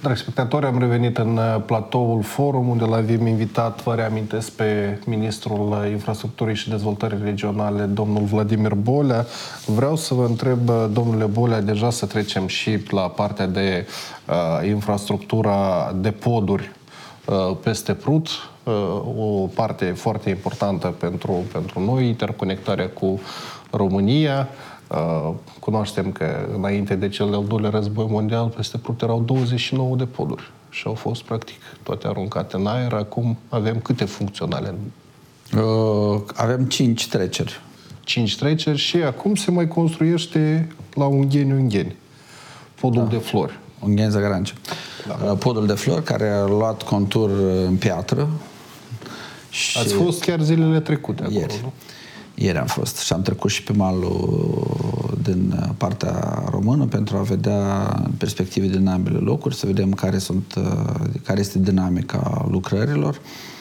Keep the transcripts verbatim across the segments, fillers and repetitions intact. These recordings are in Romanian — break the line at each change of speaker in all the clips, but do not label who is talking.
Dragi spectatori, am revenit în platoul Forum, unde l-avem invitat, vă reamintesc, pe Ministrul Infrastructurii și Dezvoltării Regionale, domnul Vladimir Bolea. Vreau să vă întreb, domnule Bolea, deja să trecem și la partea de uh, infrastructura de poduri uh, peste Prut, uh, o parte foarte importantă pentru, pentru noi, interconectarea cu România. Uh, cunoaștem că înainte de cel de-al doilea război mondial peste Prut erau douăzeci și nouă de poduri și au fost practic toate aruncate în aer. Acum avem câte funcționale?
Uh, avem cinci treceri.
Cinci treceri și acum se mai construiește la Ungheni-Ungheni podul da. de flori.
Ungheni-Zagărancea. Da. Uh, podul de flori care a luat contur în piatră.
Și ați fost chiar zilele trecute acolo,
ieri.
nu?
Ieri am fost și am trecut și pe malul din partea română pentru a vedea perspective din ambele locuri, să vedem care, sunt, care este dinamica lucrărilor.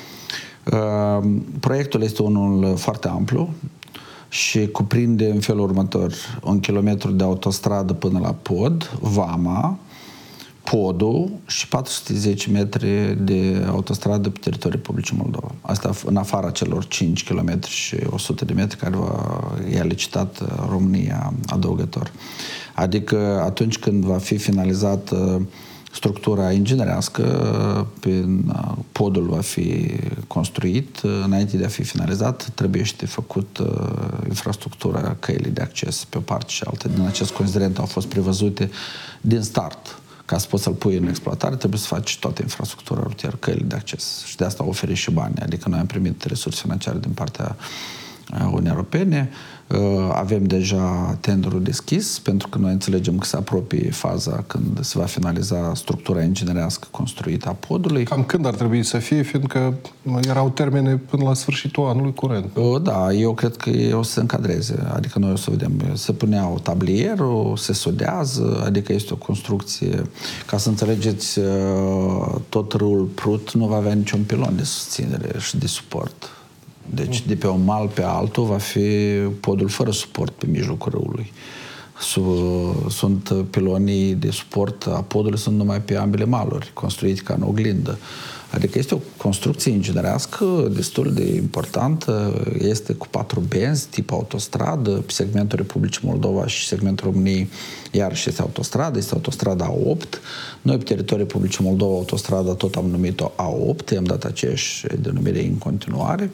Proiectul este unul foarte amplu și cuprinde în felul următor: un kilometru de autostradă până la pod, vama, podul și patru sute zece metri de autostradă pe teritoriul Republicii Moldova. Asta în afara celor cinci kilometri și o sută de metri care va, i-a licitat România adăugător. Adică atunci când va fi finalizată structura inginerească, podul va fi construit, înainte de a fi finalizat, trebuie să făcut infrastructura căile de acces pe o parte și alta. Din acest considerent au fost prevăzute din start. Ca să poți să-l pui în exploatare, trebuie să faci toată infrastructura rutieră, căile de acces. Și de asta oferi și bani. Adică noi am primit resurse financiare din partea Uniunii Europene. Avem deja tenderul deschis, pentru că noi înțelegem că se apropie faza când se va finaliza structura inginerească construită a podului.
Cam când ar trebui să fie, fiindcă erau termene până la sfârșitul anului curent?
Da, eu cred că o să se încadreze. Adică noi o să vedem. Se puneau tablierul, se sodează, adică este o construcție. Ca să înțelegeți, tot râul Prut nu va avea niciun pilon de susținere și de suport. Deci de pe un mal pe altul va fi podul fără suport pe mijlocul râului. Sunt pilonii de suport a podului, sunt numai pe ambele maluri, construite ca în oglindă. Adică este o construcție inginerească destul de importantă, este cu patru benzi, tip autostradă, pe segmentul Republicii Moldova și segmentul României iarăși este autostradă, este autostrada A opt. Noi pe teritoriul Republicii Moldova autostrada tot am numit-o A opt, i-am dat aceeași denumire în continuare.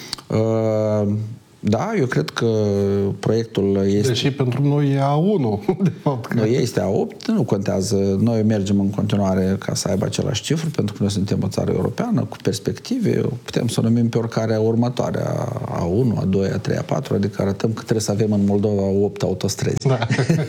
Da, eu cred că proiectul este...
Deși pentru noi e A unu, de fapt. Că...
Noi este A opt, nu contează. Noi mergem în continuare ca să aibă același cifru, pentru că noi suntem o țară europeană, cu perspective. Putem să o numim pe oricare următoare, A unu, A doi, A trei, A patru, adică arătăm că trebuie să avem în Moldova opt autostrăzi. Da.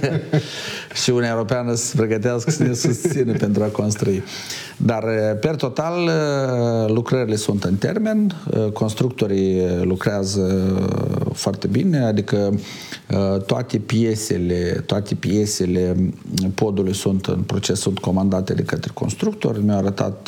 Și Uniunea Europeană să se pregătească să ne susțină pentru a construi. Dar, per total, lucrările sunt în termen, constructorii lucrează foarte bine, adică toate piesele, toate piesele podului sunt în proces, sunt comandate de către constructori. Mi-au arătat,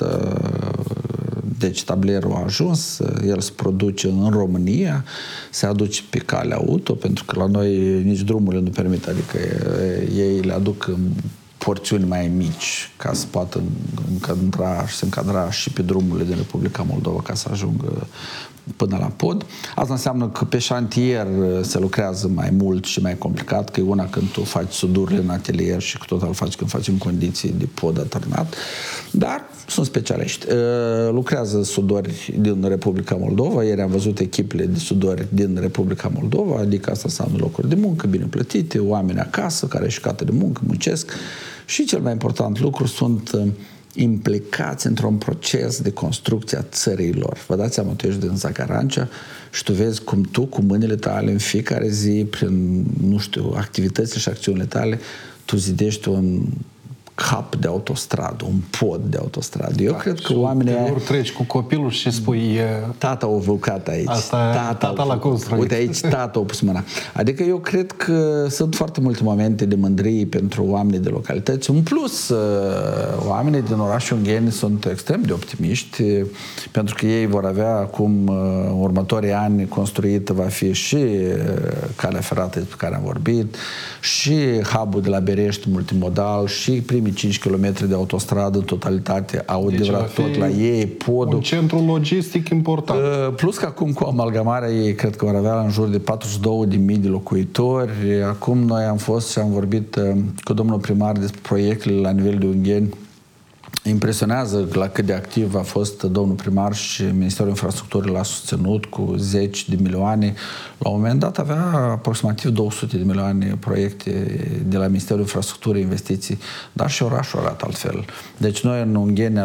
deci tablerul a ajuns, el se produce în România, se aduce pe calea auto, pentru că la noi nici drumurile nu permit, adică ei le aduc în porțiuni mai mici ca să poată încadra și se încadra și pe drumurile din Republica Moldova ca să ajungă până la pod. Asta înseamnă că pe șantier se lucrează mai mult și mai complicat, că e una când tu faci sudurile în atelier și că total faci când faci în condiții de pod atârnat. Dar sunt specialiști. Lucrează sudori din Republica Moldova. Ieri am văzut echipele de sudori din Republica Moldova, adică asta înseamnă locuri de muncă bine plătite, oameni acasă care își cată de muncă, muncesc. Și cel mai important lucru, sunt implicați într-un proces de construcție a țării lor. Vă dați seama, tu ești din Zagărancea și tu vezi cum tu, cu mâinile tale, în fiecare zi, prin, nu știu, activitățile și acțiunile tale, tu zidești un cap de autostradă, un pod de autostradă. Eu da, cred că oamenii...
Ori treci cu copilul și spui...
Tata a văcat aici.
Asta tata, tata l-a construit.
Uite, aici tata a pus mâna. Adică eu cred că sunt foarte multe momente de mândrie pentru oamenii de localități. În plus, oamenii din orașul Ungheni sunt extrem de optimiști, pentru că ei vor avea acum, în următorii ani, construită va fi și calea ferată pe care am vorbit, și hub-ul de la Berești multimodal, și primii primii cinci kilometri de autostradă în totalitate au
deci
livrat tot la ei, podul.
Un centru logistic important.
Plus că acum cu amalgamarea ei cred că vor avea în jur de patruzeci și două de mii de locuitori. Acum noi am fost și am vorbit cu domnul primar despre proiectele la nivel de Ungheni. Impresionează la cât de activ a fost domnul primar și Ministerul Infrastructurii l-a susținut cu zeci de milioane. La un moment dat avea aproximativ două sute de milioane proiecte de la Ministerul Infrastructurii, investiții, dar și orașul arată altfel. Deci noi în Ungheni,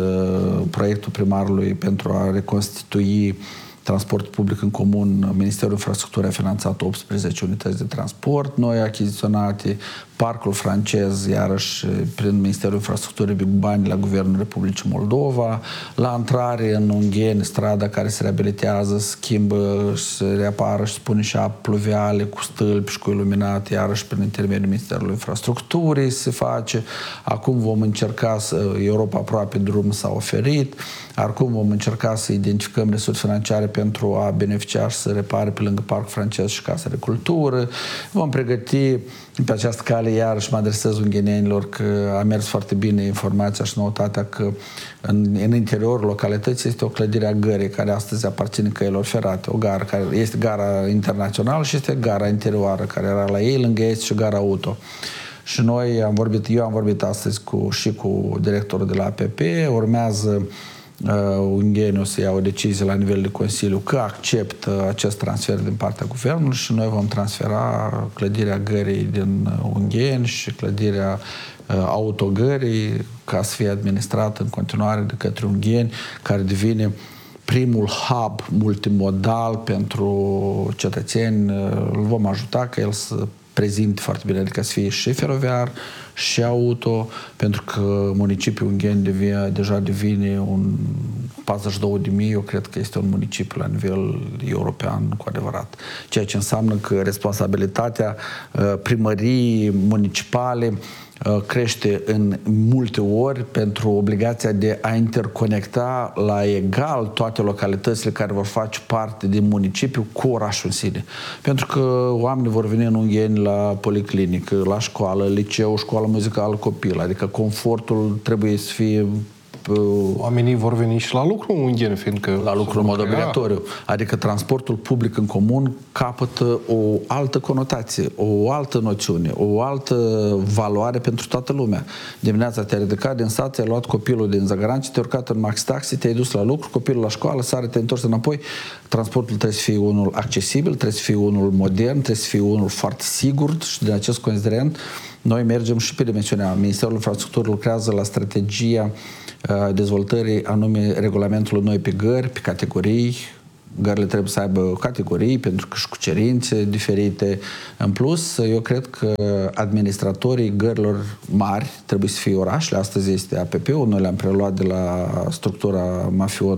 proiectul primarului pentru a reconstitui transport public în comun, Ministerul Infrastructurii a finanțat optsprezece unități de transport noi achiziționate, parcul francez, iarăși prin Ministerul Infrastructurii, bani la Guvernul Republicii Moldova, la intrare în Ungheni, strada care se reabilitează, schimbă, se reapară și spune și apă pluviale cu stâlpi și cu iluminat, iarăși prin intermediul Ministerului Infrastructurii se face. Acum vom încerca să, Europa aproape drum s-a oferit, acum vom încerca să identificăm resurse financiare pentru a beneficia și să repare pe lângă Parcul Francez și Casa de Cultură. Vom pregăti pe această cale, iarăși mă adresez unghenenilor că a mers foarte bine informația și noutatea că în, în interiorul localității este o clădire a gării care astăzi aparține căilor ferate, o gară care este gara internațională și este gara interioară care era la ei, lângă ei și gara auto. Și noi am vorbit, eu am vorbit astăzi cu, și cu directorul de la A P P, urmează Uh, Ungheni o să ia o decizie la nivel de Consiliu că acceptă acest transfer din partea Guvernului și noi vom transfera clădirea gării din Ungheni și clădirea uh, autogării ca să fie administrată în continuare de către Ungheni, care devine primul hub multimodal pentru cetățeni. Îl vom ajuta că el să prezinte foarte bine, adică să fie și feroviar și auto, pentru că municipiul Ungheni devine, deja devine un patruzeci și două de mii, eu cred că este un municipiu la nivel european cu adevărat. Ceea ce înseamnă că responsabilitatea primăriei municipale crește în multe ori pentru obligația de a interconecta la egal toate localitățile care vor face parte din municipiu cu orașul în sine. Pentru că oamenii vor veni în Ungheni la policlinică, la școală, liceu, școală muzicală, copil, adică confortul trebuie să fie.
Oamenii vor veni și la lucru în Ungheni, fiindcă
la lucru în mod obligatoriu. Adică transportul public în comun capătă o altă conotație, o altă noțiune, o altă valoare pentru toată lumea. Dimineața te-ai ridicat din sat, ți-ai luat copilul din Zagăranci, te-ai urcat în Max Taxi, te-ai dus la lucru, copilul la școală, sare, te-ai întors înapoi. Transportul trebuie să fie unul accesibil, trebuie să fie unul modern, trebuie să fie unul foarte sigur și din acest considerent noi mergem și pe dimensiunea. Ministerul Infrastructurii lucrează la strategia dezvoltării anume regulamentului noi pe gări, pe categorii. Gările trebuie să aibă categorii pentru că și cu cerințe diferite. În plus, eu cred că administratorii gărilor mari trebuie să fie orașele. Astăzi este A P P-ul, noi le-am preluat de la structura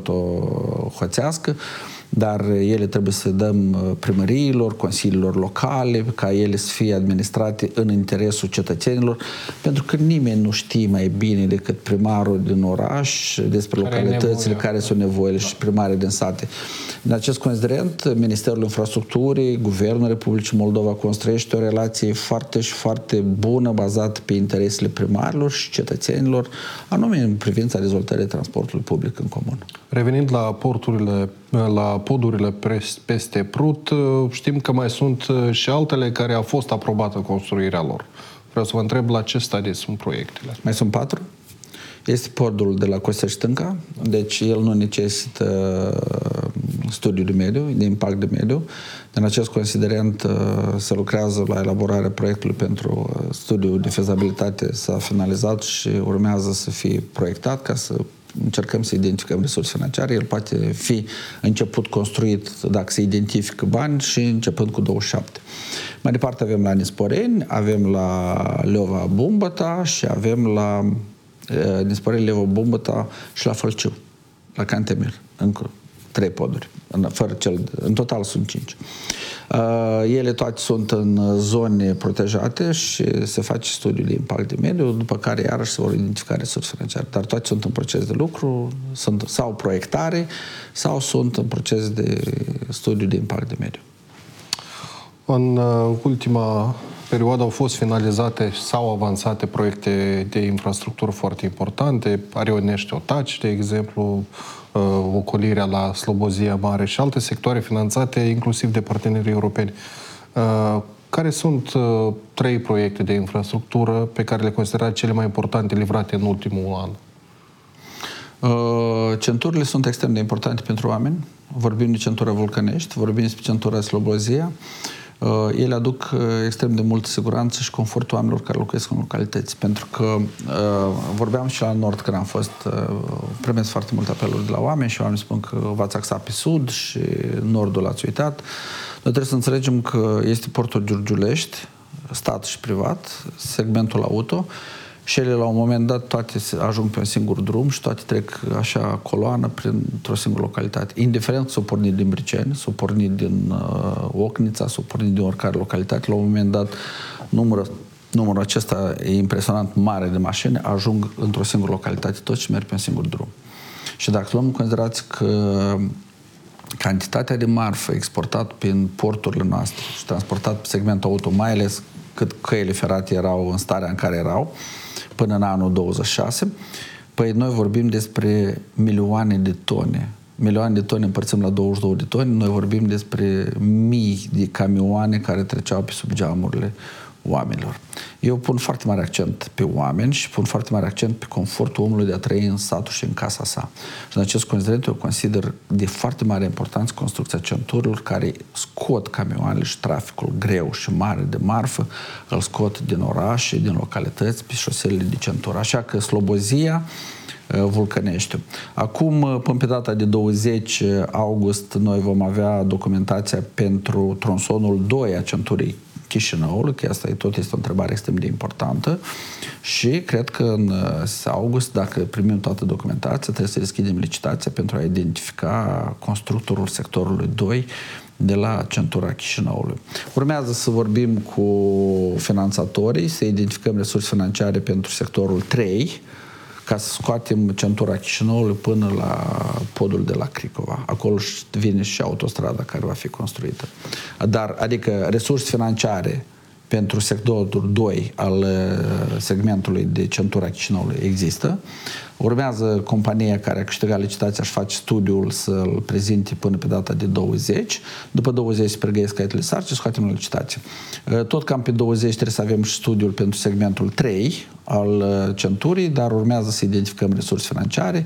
mafioto-hoțească, dar ele trebuie să dăm primăriilor, consiliilor locale, ca ele să fie administrate în interesul cetățenilor, pentru că nimeni nu știe mai bine decât primarul din oraș despre care localitățile care sunt nevoile și primarii din sate. În acest considerent, Ministerul Infrastructurii, Guvernul Republicii Moldova construiește o relație foarte și foarte bună, bazată pe interesele primarilor și cetățenilor, anume în privința dezvoltării transportului public în comun.
Revenind la porturile, la podurile peste Prut, știm că mai sunt și altele care a fost aprobată construirea lor. Vreau să vă întreb la ce stadii sunt proiectele.
Mai sunt patru. Este podul de la Costești Stânca, deci el nu necesită studiu de mediu, de impact de mediu. În acest considerent se lucrează la elaborarea proiectului pentru studiul de fezabilitate, s-a finalizat și urmează să fie proiectat ca să încercăm să identificăm resurse financiare. El poate fi început construit dacă se identifică bani și începând cu douăzeci și șapte. Mai departe avem la Nisporeni, avem la Leova Bumbăta și avem la Nisporeni, Leova Bumbăta și la Fălciu, la Cantemir. Încă trei poduri. În, fără cel, în total sunt cinci. Uh, ele toate sunt în zone protejate și se face studiul de impact de mediu, după care iarăși se vor identifica resurse financiare. Dar toate sunt în proces de lucru, sunt sau proiectare, sau sunt în proces de studiu de impact de mediu.
În uh, ultima perioadă au fost finalizate sau avansate proiecte de infrastructură foarte importante, Arionești-Otaci, de exemplu, ocolirea la Slobozia Mare și alte sectoare finanțate inclusiv de partenerii europeni. Care sunt trei proiecte de infrastructură pe care le considerați cele mai importante livrate în ultimul an?
Centurile sunt extrem de importante pentru oameni. Vorbim de centura Vulcănești, vorbim despre centura Slobozia. Ele aduc extrem de multă siguranță și confort oamenilor care locuiesc în localități. Pentru că vorbeam și la Nord când am fost, primesc foarte multe apeluri de la oameni și oamenii spun că v-ați axat pe Sud și Nordul l-ați uitat. Noi trebuie să înțelegem că este portul Giurgiulești, stat și privat, segmentul auto, și ele la un moment dat toate ajung pe un singur drum și toate trec așa coloană printr-o singură localitate. Indiferent s-o pornit din Briceni, s-o pornit din uh, Ocnița, s-o pornit din oricare localitate, la un moment dat numărul, numărul acesta e impresionant mare de mașini, ajung într-o singură localitate toți și merg pe un singur drum. Și dacă luăm în considerație că cantitatea de marfă exportat prin porturile noastre și transportat pe segmentul auto, mai ales cât căile ferate erau în starea în care erau, până în anul douăzeci și șase, păi noi vorbim despre milioane de tone. Milioane de tone împărțim la douăzeci și două de tone, noi vorbim despre mii de camioane care treceau pe sub geamurile oamenilor. Eu pun foarte mare accent pe oameni și pun foarte mare accent pe confortul omului de a trăi în satul și în casa sa. Și în acest considerent eu consider de foarte mare importanță construcția centurilor care scot camioanele și traficul greu și mare de marfă, îl scot din orașe, din localități, pe șoselele de centură. Așa că Slobozia, Vulcănești. Acum, până pe data de douăzeci august, noi vom avea documentația pentru tronsonul doi a centurii Chișinăului, că asta tot este o întrebare extrem de importantă și cred că în august, dacă primim toată documentația, trebuie să deschidem licitația pentru a identifica constructorul sectorului doi de la centura Chișinăului. Urmează să vorbim cu finanțatorii, să identificăm resurse financiare pentru sectorul trei, ca să scoatem centura Chișinăului până la podul de la Cricova. Acolo vine și autostrada care va fi construită. Dar, adică resurse financiare pentru sectorul doi al segmentului de centura Chișinăului există. Urmează compania care a câștigat licitația și face studiul să-l prezinte până pe data de douăzeci. După douăzeci se pregăiesc caietele sarcini, scoatem la licitație. Tot cam pe douăzeci trebuie să avem și studiul pentru segmentul trei al centurii, dar urmează să identificăm resurse financiare.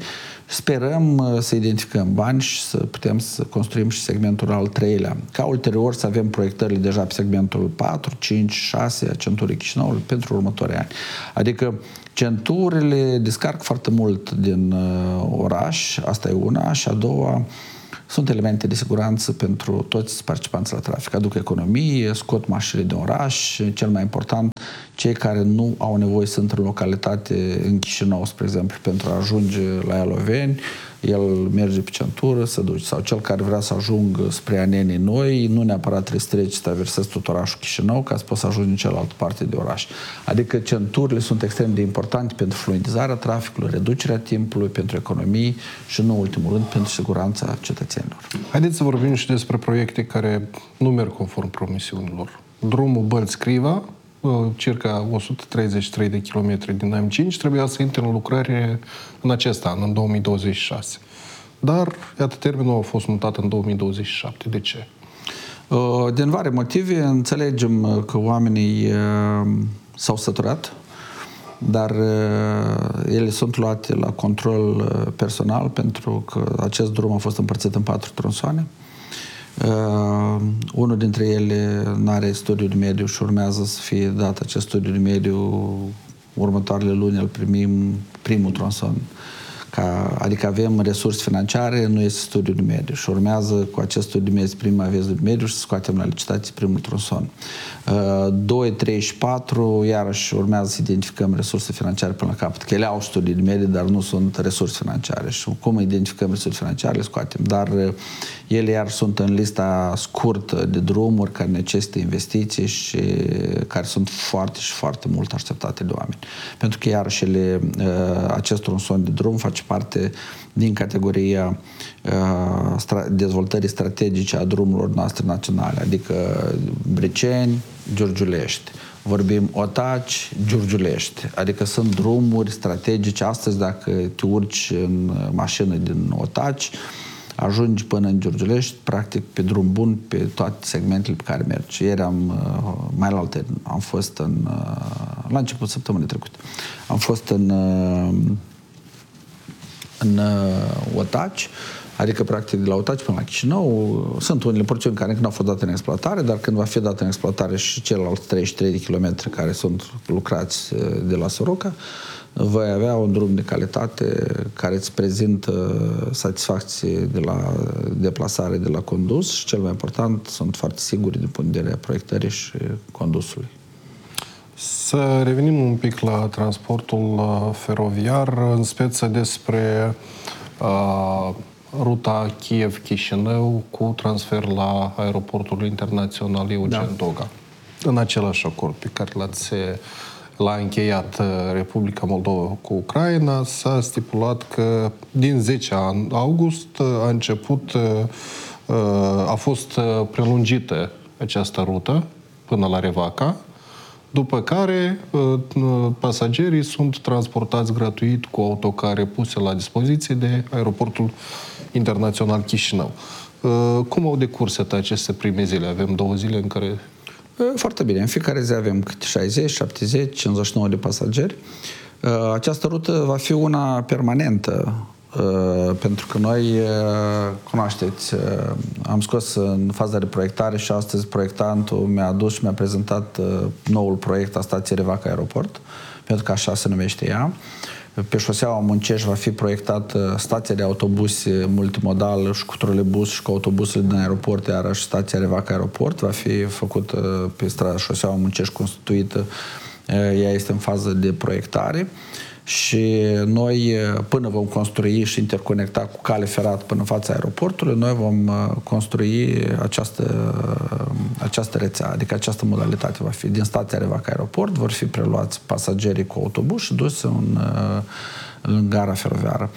Sperăm să identificăm bani și să putem să construim și segmentul al treilea. Ca ulterior să avem proiectările deja pe segmentul patru, cinci, șase a centurii Chișinăului pentru următorii ani. Adică centurile descarc foarte mult din uh, oraș, asta e una, și a doua sunt elemente de siguranță pentru toți participanții la trafic. Aduc economie, scot mașinile din oraș, cel mai important, cei care nu au nevoie să intre în localitate în Chișinău, spre exemplu, pentru a ajunge la Ialoveni, el merge pe centură, se duce. Sau cel care vrea să ajungă spre Anenii Noi, nu neapărat trebuie să treci, să traversezi tot orașul Chișinău ca să poți să ajungi în cealaltă parte de oraș. Adică centurile sunt extrem de importante pentru fluidizarea traficului, reducerea timpului, pentru economii și, în ultimul rând, pentru siguranța cetățenilor.
Haideți să vorbim și despre proiecte care nu merg conform promisiunilor. Drumul Bălți-Criva, circa o sută treizeci și trei de kilometri din M cinci, trebuia să intre în lucrare în acest an, în două mii douăzeci și șase. Dar, iată, termenul a fost mutat în două mii douăzeci și șapte. De ce?
Din vari motive, înțelegem că oamenii s-au săturat, dar ele sunt luate la control personal pentru că acest drum a fost împărțit în patru tronsoane. Uh, unul dintre ele nu are studiu de mediu și urmează să fie dat acest studiu de mediu următoarele luni, îl primim primul tronson. Ca, adică avem resurse financiare, nu este studiu de mediu și urmează cu acest studiu de mediu să primim avizul de mediu și să scoatem la licitație primul tronson. Uh, doi, trei și patru, iarăși urmează să identificăm resurse financiare până la capăt, că ele au studii de mediu, dar nu sunt resurse financiare și cum identificăm resurse financiare le scoatem, dar uh, ele iar sunt în lista scurtă de drumuri care necesită investiții și care sunt foarte și foarte mult așteptate de oameni. Pentru că iarăși ele, uh, acest tronson de drum face parte din categoria uh, stra- dezvoltării strategice a drumurilor noastre naționale, adică Briceni, Giurgiulești, vorbim Otaci, Giurgiulești, adică sunt drumuri strategice. Astăzi, dacă te urci în mașină din Otaci, ajungi până în Giurgiulești, practic pe drum bun, pe toate segmentele pe care mergi. Ieri am, mai la alte, am fost în, la început săptămânii trecute, am fost în, în Otaci, adică practic de la Otaci până la Chișinău. Sunt unele porțiuni care încă nu au fost date în exploatare, dar când va fi dată în exploatare și celălalt treizeci și trei de kilometri care sunt lucrați de la Soroca, voi avea un drum de calitate care îți prezintă satisfacție de la deplasare, de la condus și, cel mai important, sunt foarte siguri din punct de vedere a proiectării și condusului.
Să revenim un pic la transportul feroviar, în speță despre uh, ruta Kiev-Chișinău cu transfer la aeroportul internațional Eugen Doga. În același acord pe care l-ați l-a încheiat Republica Moldova cu Ucraina, s-a stipulat că din zece august a început, a fost prelungită această rută până la Revaca, după care pasagerii sunt transportați gratuit cu autocare puse la dispoziție de aeroportul internațional Chișinău. Cum au decurs aceste prime zile? Avem două zile în care...
Foarte bine. În fiecare zi avem câte șaizeci, șaptezeci, cincizeci și nouă de pasageri. Această rută va fi una permanentă, pentru că noi, cunoașteți, am scos în faza de proiectare și astăzi proiectantul mi-a adus și mi-a prezentat noul proiect a stației Revaca Aeroport, pentru că așa se numește ea. Pe șoseaua Muncești va fi proiectată stația de autobuse multimodală și cu trolebus și cu autobusele din aeroport, iarăși stația Revaca Aeroport va fi făcută pe șoseaua Muncești constituită. Ea este în fază de proiectare și noi, până vom construi și interconecta cu cale ferată până în fața aeroportului, noi vom construi această, această rețea, adică această modalitate va fi din stația Revaca Aeroport, vor fi preluați pasagerii cu autobuz și duși în, în gara feroviară.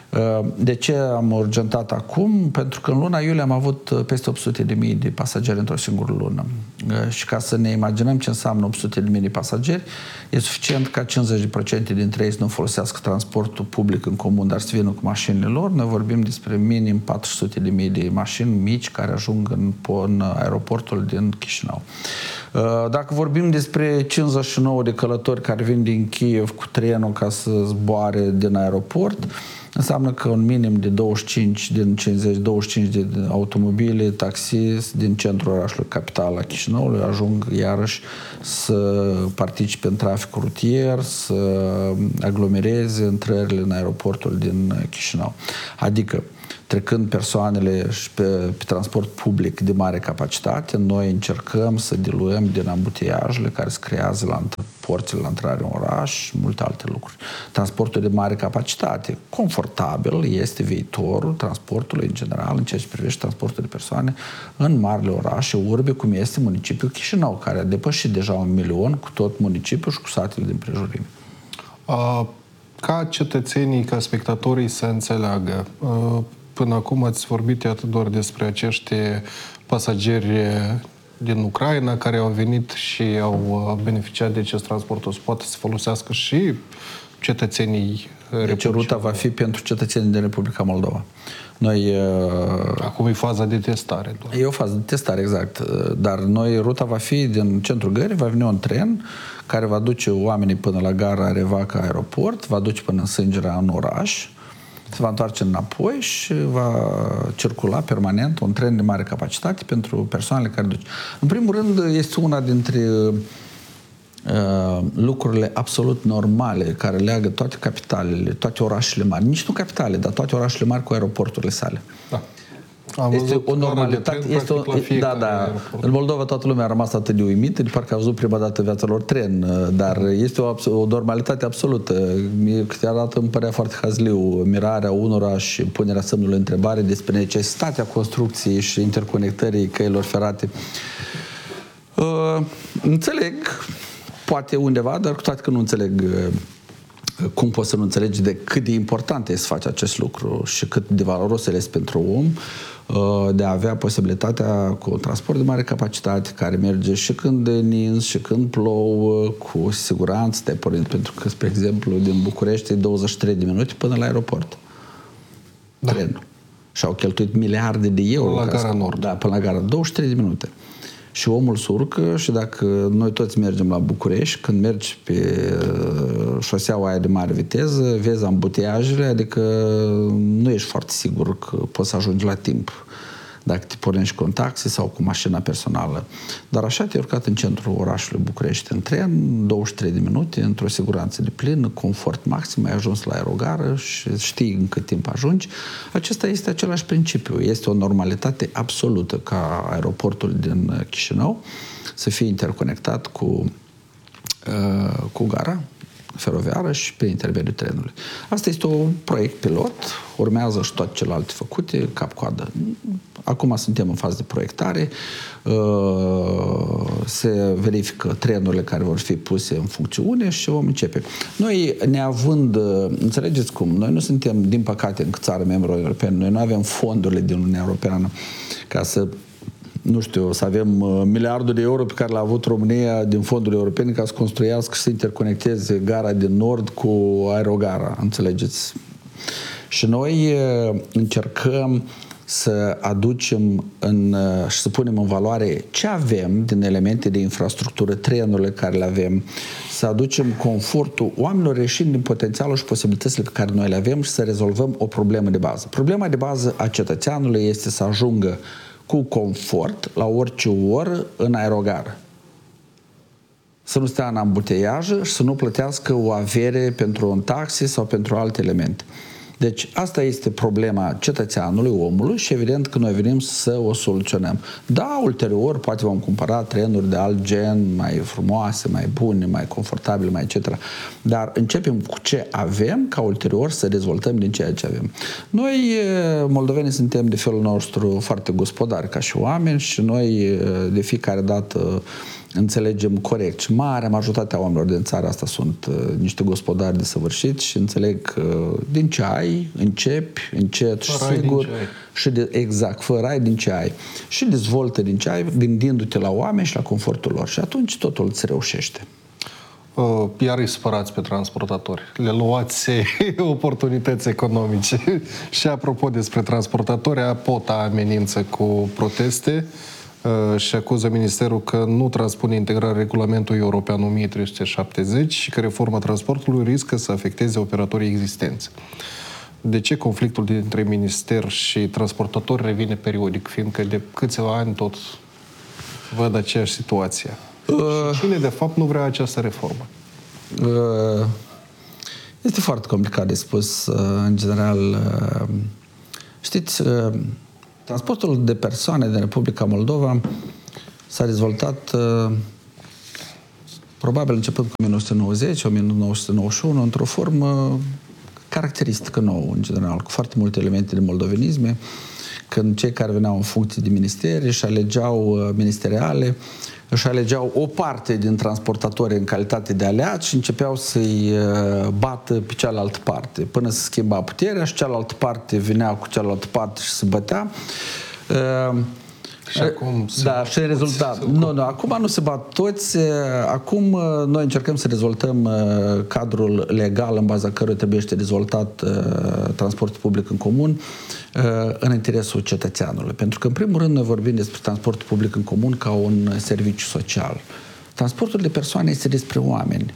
De ce am urgentat acum? Pentru că în luna iulie am avut peste opt sute de mii de pasageri într-o singură lună. Și ca să ne imaginăm ce înseamnă opt sute de mii de pasageri, e suficient ca cincizeci la sută dintre ei să nu folosească transportul public în comun, dar să vină cu mașinile lor. Noi vorbim despre minim patru sute de mii de mașini mici care ajung în, în aeroportul din Chișinău. Dacă vorbim despre cincizeci și nouă de călători care vin din Kiev cu trenul ca să zboare din aeroport, înseamnă că un minim de douăzeci și cinci din cincizeci, douăzeci și cinci de automobile, taxi din centrul orașului capital a Chișinăului ajung iarăși să participe în traficul rutier, să aglomereze intrările în aeroportul din Chișinău. Adică, trecând persoanele și pe, pe transport public de mare capacitate, noi încercăm să diluăm din ambuteiajele care se creează la porțile la intrare în oraș și multe alte lucruri. Transportul de mare capacitate, confortabil, este viitorul transportului în general, în ceea ce privește transportul de persoane în marile orașe, urbe, cum este municipiul Chișinău, care a depășit deja un milion cu tot municipiul și cu satele din prejurime.
Uh, ca cetățenii, ca spectatorii să înțeleagă, uh, până acum ați vorbit atât doar despre acești pasageri din Ucraina care au venit și au beneficiat de acest transport. O să poate să folosească și cetățenii
Deci ruta va fi pentru cetățenii din Republica Moldova. Noi,
acum e faza de testare. Doar.
E o fază de testare, exact. Dar noi, ruta va fi din centrul gării, va veni un tren care va duce oamenii până la gara Revaca Aeroport, va duce până în Sângera, în oraș, se va întoarce înapoi și va circula permanent un tren de mare capacitate pentru persoanele care duc. În primul rând, este una dintre uh, lucrurile absolut normale care leagă toate capitalele, toate orașele mari. Nici nu capitale, dar toate orașele mari cu aeroporturile sale.
Da. Am
este o normalitate.
Tren,
este o, da, da. Aeroport. În Moldova toată lumea a rămas atât de uimită, de parcă a văzut prima dată viața lor tren, dar este o, o normalitate absolută. Câteodată îmi părea foarte hazliu mirarea unora și punerea semnului întrebare despre necesitatea construcției și interconectării căilor ferate. Uh, înțeleg, poate undeva, dar cu toate că nu înțeleg cum poți să nu înțelegi de cât de important este să faci acest lucru și cât de valoros este pentru om de a avea posibilitatea cu un transport de mare capacitate care merge și când e nins și când plouă, cu siguranță te-ai pornit, pentru că, spre exemplu, din București e douăzeci și trei de minute până la aeroport. Da. Trenul. Și au cheltuit miliarde de euro.
Până la Gara Nord.
Da, până la Gara. douăzeci și trei de minute. Și omul se urcă și dacă noi toți mergem la București, când mergi pe șoseaua aia de mare viteză, vezi ambuteiajele, adică nu ești foarte sigur că poți să ajungi la timp dacă te pornești cu un taxi sau cu mașina personală. Dar așa te-ai urcat în centrul orașului București în tren, douăzeci și trei de minute, într-o siguranță de plină, confort maxim, ai ajuns la aerogară și știi în cât timp ajungi. Acesta este același principiu. Este o normalitate absolută ca aeroportul din Chișinău să fie interconectat cu, uh, cu gara feroviară și pe intermediul trenului. Asta este un proiect pilot, urmează și toate celelalte făcute, cap-coadă. Acum suntem în fază de proiectare, se verifică trenurile care vor fi puse în funcțiune și vom începe. Noi, neavând, înțelegeți cum, noi nu suntem, din păcate, încă țară membru european, noi nu avem fondurile din Uniunea Europeană ca să nu știu, să avem miliardul de euro pe care l-a avut România din fonduri europene ca să construiască și să interconecteze gara din nord cu aerogara, înțelegeți? Și noi încercăm să aducem în, și să punem în valoare ce avem din elemente de infrastructură, trenurile care le avem, să aducem confortul oamenilor ieșind din potențialul și posibilitățile pe care noi le avem și să rezolvăm o problemă de bază. Problema de bază a cetățeanului este să ajungă cu confort la orice oră în aerogară. Să nu stea în ambuteiajă și să nu plătească o avere pentru un taxi sau pentru alte elemente. Deci asta este problema cetățeanului, omului și evident că noi venim să o soluționăm. Da, ulterior poate vom cumpăra trenuri de alt gen, mai frumoase, mai bune, mai confortabile, mai et cetera. Dar începem cu ce avem ca ulterior să dezvoltăm din ceea ce avem. Noi, moldovenii, suntem de felul nostru foarte gospodari ca și oameni și noi de fiecare dată înțelegem corect. Și marea majoritatea oamenilor din țara asta sunt uh, niște gospodari desăvârșiți și înțeleg că uh, din ce ai, începi, încet și sigur. Și de, exact, fără ai din ce ai. Și dezvoltă din ce ai, gândindu-te la oameni și la confortul lor. Și atunci totul îți reușește.
Uh, iar îi spărați pe transportatori. Le luați oportunități economice. Și apropo despre transportatori, APOTA amenință cu proteste și acuză Ministerul că nu transpune integrarea regulamentului european o mie trei sute șaptezeci și că reforma transportului riscă să afecteze operatorii existenți. De ce conflictul dintre minister și transportatori revine periodic, fiindcă de câțiva ani tot văd aceeași situație? Uh, și cine, de fapt, nu vrea această reformă?
Uh, este foarte complicat de spus. Uh, în general, uh, știți, uh, transportul de persoane din Republica Moldova s-a dezvoltat uh, probabil începând cu o mie nouă sute nouăzeci - o mie nouă sute nouăzeci și unu într-o formă caracteristică nouă, în general, cu foarte multe elemente de moldovenisme, când cei care veneau în funcție de ministeri își alegeau uh, ministeriale, își alegeau o parte din transportatori în calitate de aliați și începeau să-i uh, bată pe cealaltă parte, până se schimba puterea și cealaltă parte venea cu cealaltă parte și se bătea. Uh,
Și acum
da, și rezultat. Nu, nu, acum nu se bat toți. Acum noi încercăm să dezvoltăm cadrul legal în baza căruia trebuie să dezvoltat transportul public în comun în interesul cetățeanului. Pentru că, în primul rând, noi vorbim despre transportul public în comun ca un serviciu social. Transportul de persoane este despre oameni.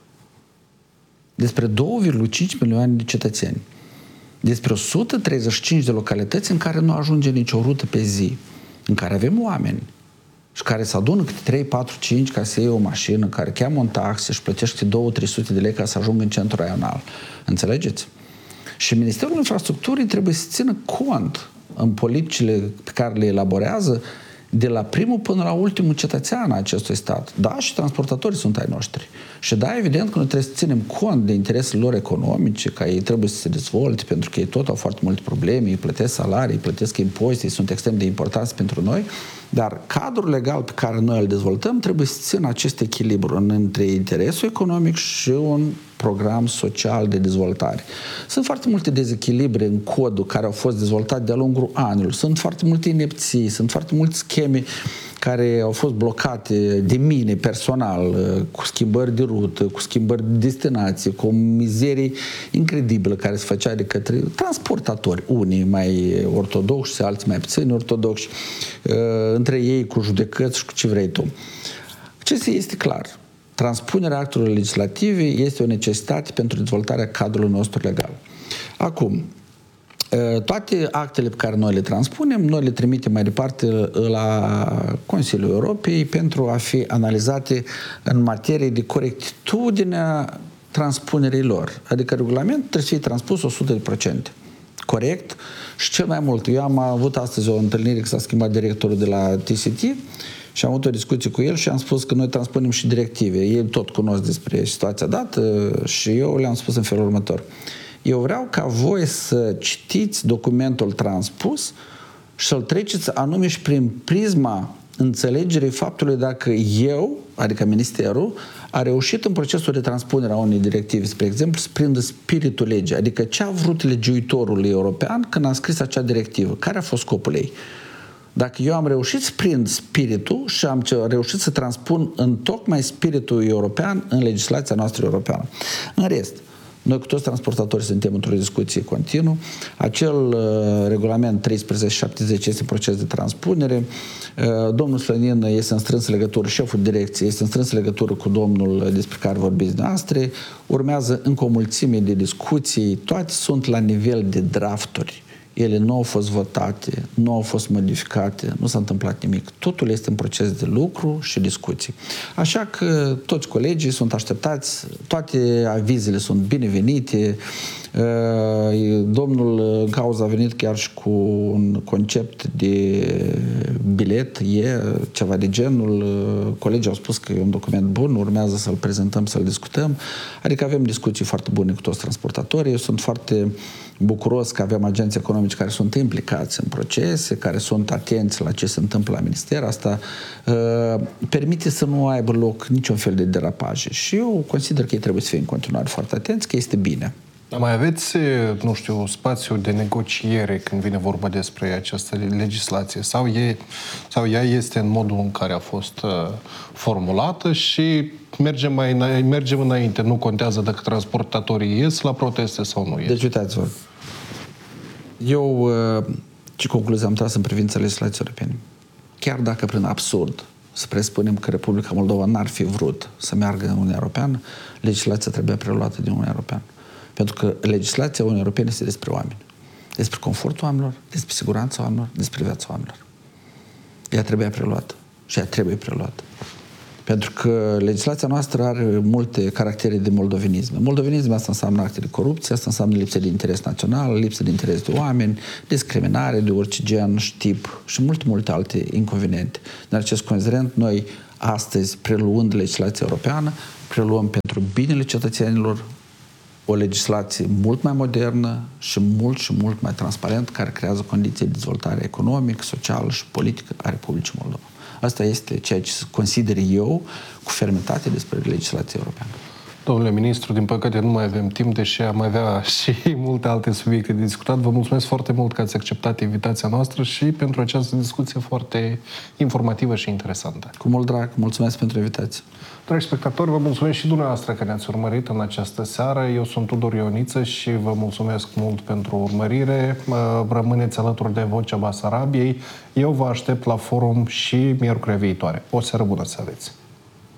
Despre două virgulă cinci milioane de cetățeni. Despre o sută treizeci și cinci de localități în care nu ajunge nicio rută pe zi, în care avem oameni și care se adună câte trei, patru, cinci ca să iei o mașină, care cheamă un taxi și plătește două trei sute de lei ca să ajungă în centrul raional. Înțelegeți? Și Ministerul Infrastructurii trebuie să țină cont în politicile pe care le elaborează de la primul până la ultimul cetățean a acestui stat. Da, și transportatorii sunt ai noștri. Și da, evident că noi trebuie să ținem cont de interesele lor economice, că ei trebuie să se dezvolte, pentru că ei tot au foarte multe probleme, ei plătesc salarii, ei plătesc impozite, ei sunt extrem de importanți pentru noi, Dar cadrul legal pe care noi îl dezvoltăm trebuie să țină acest echilibru între interesul economic și un program social de dezvoltare. Sunt foarte multe dezechilibre în codul care au fost dezvoltate de-a lungul anilor. Sunt foarte multe inepții, sunt foarte multe scheme care au fost blocate de mine personal, cu schimbări de rută, cu schimbări de destinație, cu o mizerie incredibilă care se făcea de către transportatori, unii mai ortodoxi, alții mai puțini ortodoxi, între ei cu judecăți și cu ce vrei tu. Ce este clar? Transpunerea actelor legislative este o necesitate pentru dezvoltarea cadrului nostru legal. Acum, toate actele pe care noi le transpunem, noi le trimitem mai departe la Consiliul Europei pentru a fi analizate în materie de corectitudinea transpunerii lor. Adică regulamentul trebuie să fie transpus o sută la sută corect și cel mai mult. Eu am avut astăzi o întâlnire că s-a schimbat directorul de la T C T și am avut o discuție cu el și am spus că noi transpunem și directive. Ei tot cunosc despre situația dată și eu le-am spus în felul următor. Eu vreau ca voi să citiți documentul transpus și să-l treceți anume și prin prisma înțelegerii faptului dacă eu, adică Ministerul, a reușit în procesul de transpunere a unei directive, spre exemplu, să prindă spiritul legii, adică ce a vrut legiuitorul european când a scris acea directivă, care a fost scopul ei. Dacă eu am reușit să prind spiritul și am reușit să transpun în tocmai spiritul european în legislația noastră europeană. În rest, noi cu toți transportatorii suntem într-o discuție continuă. Acel uh, regulament treisprezece șaptezeci este în proces de transpunere. Uh, domnul Slănin este în strânsă legătură, șeful direcției este în strânsă legătură cu domnul despre care vorbiți noastre. Urmează încă o mulțime de discuții. Toate sunt la nivel de drafturi. Ele nu au fost votate, nu au fost modificate, nu s-a întâmplat nimic. Totul este în proces de lucru și discuții. Așa că toți colegii sunt așteptați, toate avizele sunt binevenite. Domnul Gauza a venit chiar și cu un concept de bilet, e ceva de genul. Colegii au spus că e un document bun, urmează să-l prezentăm, să-l discutăm. Adică avem discuții foarte bune cu toți transportatorii. Eu sunt foarte bucuros că avem agenți economici care sunt implicați în procese, care sunt atenți la ce se întâmplă la minister. Asta uh, permite să nu aibă loc niciun fel de derapaje. Și eu consider că ei trebuie să fie în continuare foarte atenți, că este bine.
Mai aveți, nu știu, spațiu de negociere când vine vorba despre această legislație sau, e, sau ea este în modul în care a fost uh, formulată și mergem, mai, mergem înainte, nu contează dacă transportatorii ies la proteste sau nu ies?
Deci, uitați-vă, eu uh, ce concluzie am tras în privința legislației europene? Chiar dacă prin absurd să presupunem că Republica Moldova n-ar fi vrut să meargă în Uniunea Europeană, legislația trebuia preluată din Uniunea Europeană. Pentru că legislația Uniunii Europene este despre oameni. Despre confortul oamenilor, despre siguranța oamenilor, despre viața oamenilor. Ea trebuia preluată. Și ea trebuie preluată. Pentru că legislația noastră are multe caractere de moldovenism. Moldovenism asta înseamnă acte de corupție, asta înseamnă lipsă de interes național, lipsă de interes de oameni, discriminare de orice gen și tip și multe, multe alte inconveniente. În acest considerent, noi astăzi, preluând legislația europeană, preluăm pentru binele cetățenilor o legislație mult mai modernă și mult și mult mai transparent, care creează condiții de dezvoltare economică, socială și politică a Republicii Moldova. Asta este ceea ce consider eu cu fermitate despre legislația europeană.
Domnule ministru, din păcate nu mai avem timp, deși am avea și multe alte subiecte de discutat. Vă mulțumesc foarte mult că ați acceptat invitația noastră și pentru această discuție foarte informativă și interesantă.
Cu mult drag, mulțumesc pentru invitație.
Dragi spectatori, vă mulțumesc și dumneavoastră că ne-ați urmărit în această seară. Eu sunt Tudor Ioniță și vă mulțumesc mult pentru urmărire. Rămâneți alături de Vocea Basarabiei. Eu vă aștept la forum și miercurea viitoare. O seară bună să aveți!